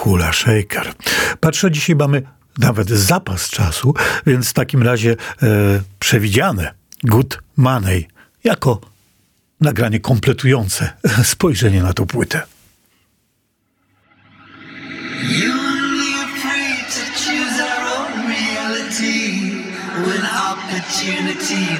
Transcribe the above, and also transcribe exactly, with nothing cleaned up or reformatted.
Kula Shaker. Patrzę, dzisiaj mamy nawet zapas czasu, więc w takim razie e, przewidziane Good Money jako nagranie kompletujące spojrzenie na tą płytę. You and me are free to choose our own reality when opportunity